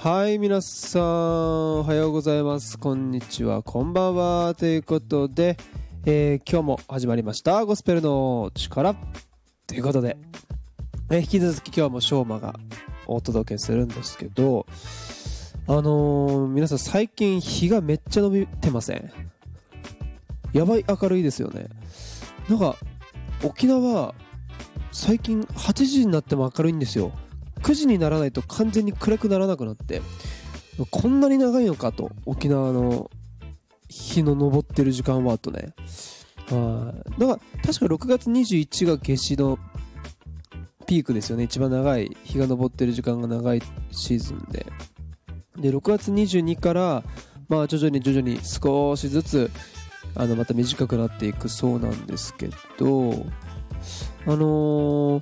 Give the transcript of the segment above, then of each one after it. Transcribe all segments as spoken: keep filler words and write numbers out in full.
はい、皆さんおはようございます、こんにちは、こんばんはということで、えー、今日も始まりましたゴスペルの力ということで、えー、引き続き今日もしょうまがお届けするんですけど、あのー、皆さん最近日がめっちゃ伸びてません？やばい明るいですよね。なんか沖縄最近はちじになっても明るいんですよ。くじにならないと完全に暗くならなくなって、こんなに長いのかと、沖縄の日の昇ってる時間はとね。はいだから確かろくがつにじゅういちが夏至のピークですよね。一番長い日が昇ってる時間が長いシーズンで、でろくがつにじゅうにからまあ徐々に徐々に少しずつあのまた短くなっていくそうなんですけど、あのー、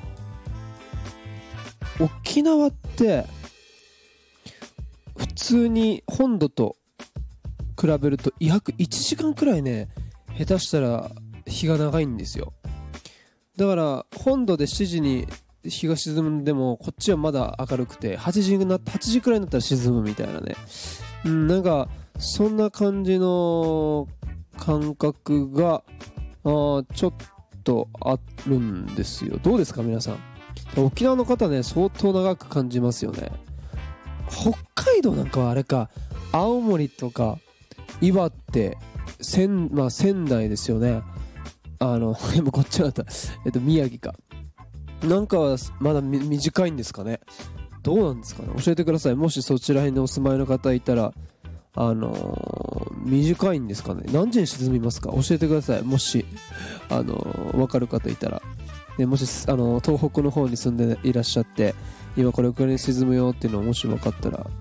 沖縄って普通に本土と比べると約いちじかんくらいね、下手したら日が長いんですよ。だから本土でしちじに日が沈んでもこっちはまだ明るくてはちじになってはちじくらいになったら沈むみたいなね、うん、なんかそんな感じの感覚があちょっとあるんですよ。どうですか皆さん？沖縄の方ね、相当長く感じますよね。北海道なんかはあれか、青森とか岩手、仙、まあ、仙台ですよね。あの今こっちだった、えっと、宮城かなんかはまだ短いんですかね。どうなんですかね、教えてください。もしそちら辺にお住まいの方いたら、あのー、短いんですかね。何時に沈みますか、教えてください。もし、あのー、分かる方いたら。でもし、あのー、東北の方に住んでいらっしゃって今これくらいに沈むよっていうのをもし分かったら